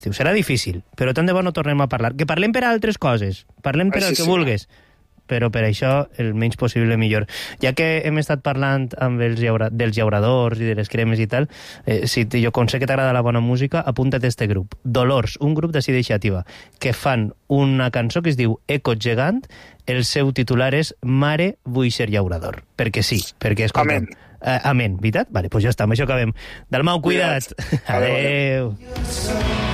Diu, serà difícil, però tant de bo no tornem a parlar. Que parlem per a altres coses, parlem per al que vulgues, però per això el menys possible millor. Ja que hem estat parlant amb dels llauradors i de les cremes i tal, si jo sé que t'agrada la bona música, apunta't a este grup. Dolors, un grup d'ací d'Eixativa, que fan una cançó que es diu Eco Gegant, el seu titular és Mare, vull ser llaurador. Perquè sí, perquè escolta'm. Amén, veritat? Vale, doncs ja està, amb això acabem. Dalmau, cuida't. Adéu.